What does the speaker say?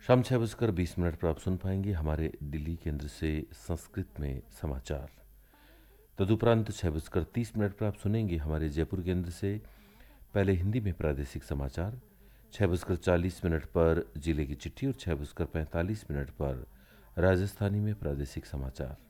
शाम 6:20 पर आप सुन पाएंगे हमारे दिल्ली केंद्र से संस्कृत में समाचार। तदुपरांत 6:30 पर आप सुनेंगे हमारे जयपुर केंद्र से पहले हिंदी में प्रादेशिक समाचार। 6:40 पर जिले की चिट्ठी और 6:45 पर राजस्थानी में प्रादेशिक समाचार।